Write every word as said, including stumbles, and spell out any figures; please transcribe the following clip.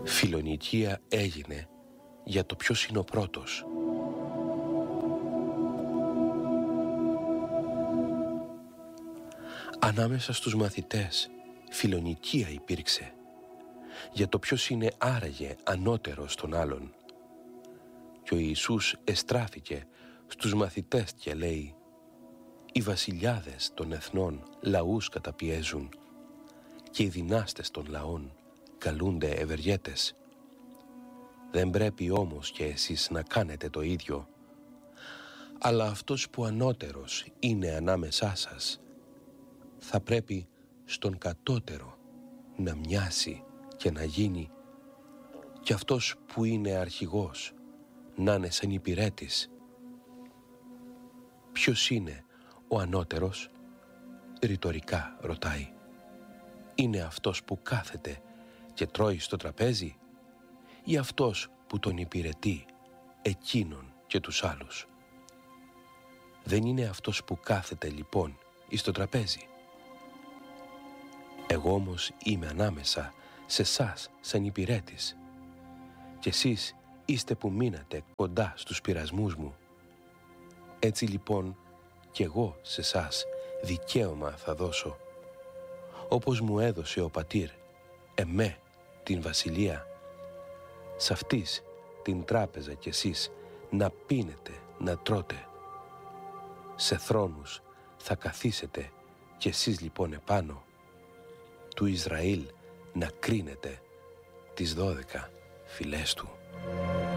Φιλονικία έγινε για το ποιος είναι ο πρώτος. Ανάμεσα στους μαθητές φιλονικία υπήρξε για το ποιος είναι άραγε ανώτερος των άλλων. Και ο Ιησούς εστράφηκε στους μαθητές και λέει: «Οι βασιλιάδες των εθνών λαούς καταπιέζουν και οι δυνάστες των λαών καλούνται ευεργέτες. Δεν πρέπει όμως και εσείς να κάνετε το ίδιο, αλλά αυτός που ανώτερος είναι ανάμεσά σας θα πρέπει στον κατώτερο να μοιάσει και να γίνει, και αυτός που είναι αρχηγός να είναι σαν υπηρέτης. Ποιος είναι ο ανώτερος?» Ρητορικά ρωτάει. Είναι αυτός που κάθεται και τρώει στο τραπέζι, ή αυτός που τον υπηρετεί εκείνον και τους άλλους? Δεν είναι αυτός που κάθεται λοιπόν εις το τραπέζι? Εγώ όμως είμαι ανάμεσα σε σας σαν υπηρέτης, και εσείς είστε που μείνατε κοντά στους πειρασμούς μου. Έτσι λοιπόν κι εγώ σε σας δικαίωμα θα δώσω, όπως μου έδωσε ο πατήρ εμέ την βασιλεία, σ' αυτής την τράπεζα κι εσείς να πίνετε, να τρώτε. Σε θρόνους θα καθίσετε κι εσείς λοιπόν επάνω, του Ισραήλ να κρίνετε τις δώδεκα φυλές του.